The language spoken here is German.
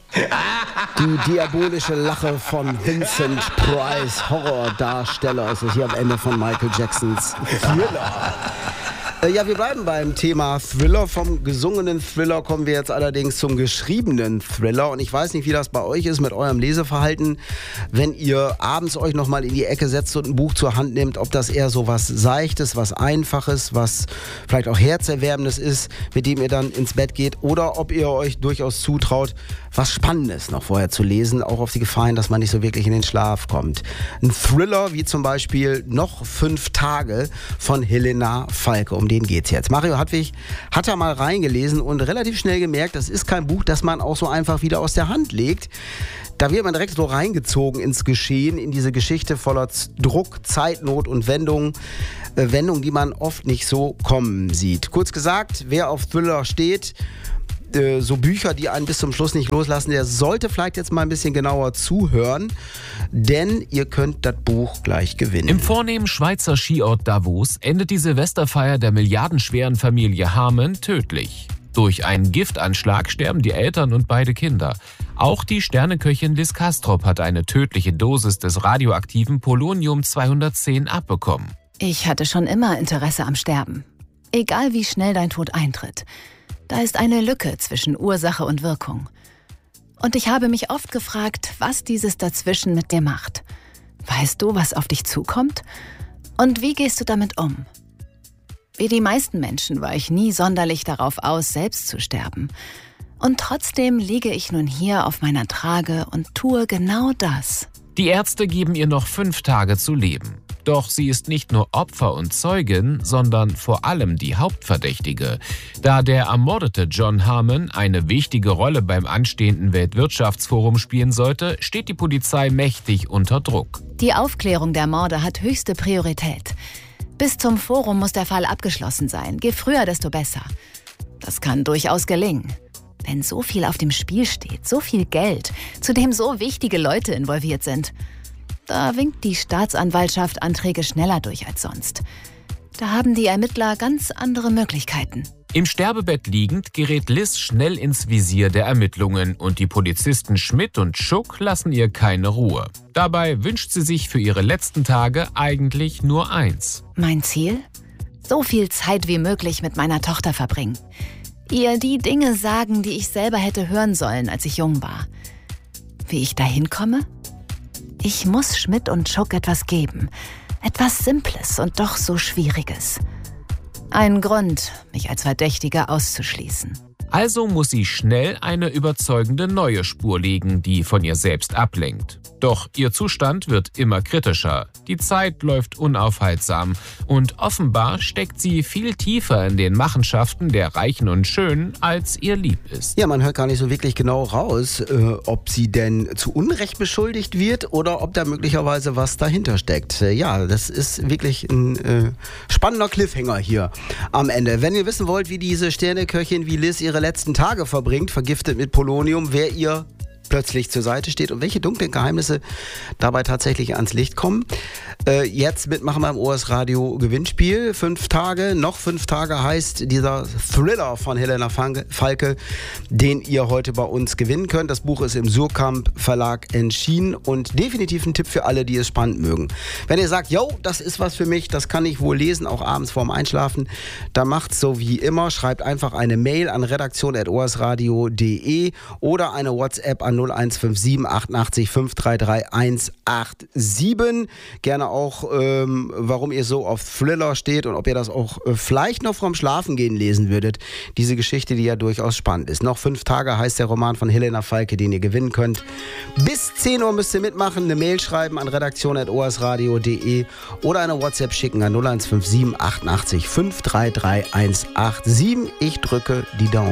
Die diabolische Lache von Vincent Price, Horrordarsteller, ist es hier am Ende von Michael Jacksons Thriller. Ja, wir bleiben beim Thema Thriller. Vom gesungenen Thriller kommen wir jetzt allerdings zum geschriebenen Thriller. Und ich weiß nicht, wie das bei euch ist mit eurem Leseverhalten, wenn ihr abends euch nochmal in die Ecke setzt und ein Buch zur Hand nehmt, ob das eher so was Seichtes, was Einfaches, was vielleicht auch Herzerwärmendes ist, mit dem ihr dann ins Bett geht, oder ob ihr euch durchaus zutraut, was Spannendes noch vorher zu lesen, auch auf die Gefahr hin, dass man nicht so wirklich in den Schlaf kommt. Ein Thriller wie zum Beispiel Noch 5 Tage von Helena Falke. Um den geht's jetzt. Mario Hartwig hat da mal reingelesen und relativ schnell gemerkt, das ist kein Buch, das man auch so einfach wieder aus der Hand legt. Da wird man direkt so reingezogen ins Geschehen, in diese Geschichte voller Druck, Zeitnot und Wendungen, die man oft nicht so kommen sieht. Kurz gesagt, wer auf Thriller steht, so Bücher, die einen bis zum Schluss nicht loslassen, der sollte vielleicht jetzt mal ein bisschen genauer zuhören, denn ihr könnt das Buch gleich gewinnen. Im vornehmen Schweizer Skiort Davos endet die Silvesterfeier der milliardenschweren Familie Harmon tödlich. Durch einen Giftanschlag sterben die Eltern und beide Kinder. Auch die Sterneköchin Liz Kastrop hat eine tödliche Dosis des radioaktiven Polonium-210 abbekommen. Ich hatte schon immer Interesse am Sterben. Egal wie schnell dein Tod eintritt. Da ist eine Lücke zwischen Ursache und Wirkung. Und ich habe mich oft gefragt, was dieses Dazwischen mit dir macht. Weißt du, was auf dich zukommt? Und wie gehst du damit um? Wie die meisten Menschen war ich nie sonderlich darauf aus, selbst zu sterben. Und trotzdem liege ich nun hier auf meiner Trage und tue genau das. Die Ärzte geben ihr noch 5 Tage zu leben. Doch sie ist nicht nur Opfer und Zeugin, sondern vor allem die Hauptverdächtige. Da der ermordete John Harmon eine wichtige Rolle beim anstehenden Weltwirtschaftsforum spielen sollte, steht die Polizei mächtig unter Druck. Die Aufklärung der Morde hat höchste Priorität. Bis zum Forum muss der Fall abgeschlossen sein. Je früher, desto besser. Das kann durchaus gelingen. Wenn so viel auf dem Spiel steht, so viel Geld, zu dem so wichtige Leute involviert sind, da winkt die Staatsanwaltschaft Anträge schneller durch als sonst. Da haben die Ermittler ganz andere Möglichkeiten. Im Sterbebett liegend gerät Liz schnell ins Visier der Ermittlungen und die Polizisten Schmidt und Schuck lassen ihr keine Ruhe. Dabei wünscht sie sich für ihre letzten Tage eigentlich nur eins. Mein Ziel? So viel Zeit wie möglich mit meiner Tochter verbringen. Ihr die Dinge sagen, die ich selber hätte hören sollen, als ich jung war. Wie ich da hinkomme? Ich muss Schmidt und Schuck etwas geben. Etwas Simples und doch so Schwieriges. Ein Grund, mich als Verdächtige auszuschließen. Also muss sie schnell eine überzeugende neue Spur legen, die von ihr selbst ablenkt. Doch ihr Zustand wird immer kritischer. Die Zeit läuft unaufhaltsam und offenbar steckt sie viel tiefer in den Machenschaften der Reichen und Schönen, als ihr lieb ist. Ja, man hört gar nicht so wirklich genau raus, ob sie denn zu Unrecht beschuldigt wird oder ob da möglicherweise was dahinter steckt. Ja, das ist wirklich ein spannender Cliffhanger hier am Ende. Wenn ihr wissen wollt, wie diese Sterneköchin wie Liz ihre letzten Tage verbringt, vergiftet mit Polonium, wer ihr plötzlich zur Seite steht und welche dunklen Geheimnisse dabei tatsächlich ans Licht kommen. Jetzt mitmachen beim OS Radio Gewinnspiel. 5 Tage, noch 5 Tage heißt dieser Thriller von Helena Falke, den ihr heute bei uns gewinnen könnt. Das Buch ist im Surkamp Verlag erschienen und definitiv ein Tipp für alle, die es spannend mögen. Wenn ihr sagt, yo, das ist was für mich, das kann ich wohl lesen, auch abends vorm Einschlafen, dann macht's so wie immer. Schreibt einfach eine Mail an redaktion@osradio.de oder eine WhatsApp an 0157 88 533 187. Gerne auch, warum ihr so auf Thriller steht und ob ihr das auch vielleicht noch vorm Schlafengehen lesen würdet. Diese Geschichte, die ja durchaus spannend ist. Noch 5 Tage heißt der Roman von Helena Falke, den ihr gewinnen könnt. Bis 10 Uhr müsst ihr mitmachen, eine Mail schreiben an redaktion@osradio.de oder eine WhatsApp schicken an 0157 88 533 187. Ich drücke die Daumen.